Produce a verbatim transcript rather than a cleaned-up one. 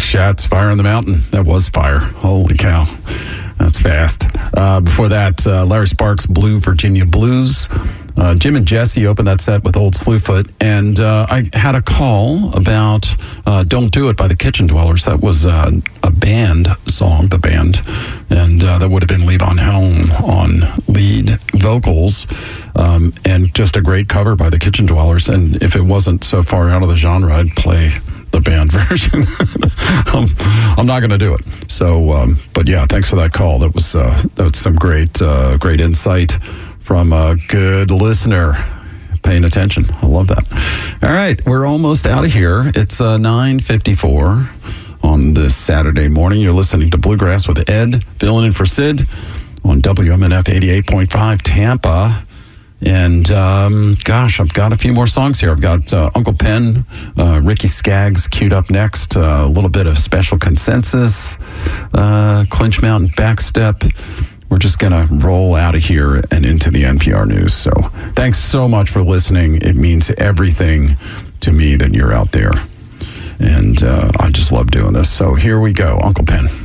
Schatz, Fire on the Mountain. That was fire. Holy cow. That's fast. Uh, before that, uh, Larry Sparks, Blue Virginia Blues. Uh, Jim and Jesse opened that set with Old Slewfoot. And uh, I had a call about uh, Don't Do It by the Kitchen Dwellers. That was uh, a band song, the band. And uh, that would have been Levon Helm on lead vocals. Um, and just a great cover by the Kitchen Dwellers. And if it wasn't so far out of the genre, I'd play the band version. I'm, I'm not going to do it. So, um, but yeah, thanks for that call. That was uh, that was some great uh, great insight from a good listener paying attention. I love that. All right, we're almost out of here. It's uh, nine fifty-four on this Saturday morning. You're listening to Bluegrass with Ed, filling in for Sid on W M N F eighty-eight point five Tampa. And, um, gosh, I've got a few more songs here. I've got uh, Uncle Pen, uh, Ricky Skaggs queued up next, uh, a little bit of Special Consensus, uh, Clinch Mountain Backstep. We're just going to roll out of here and into the N P R News. So thanks so much for listening. It means everything to me that you're out there. And uh, I just love doing this. So here we go, Uncle Pen.